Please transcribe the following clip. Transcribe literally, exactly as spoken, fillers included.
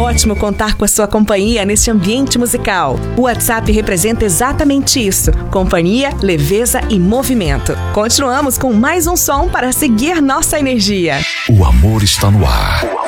ótimo contar com a sua companhia neste ambiente musical. O WhatsApp representa exatamente isso: companhia, leveza e movimento. Continuamos com mais um som para seguir nossa energia. O amor está no ar.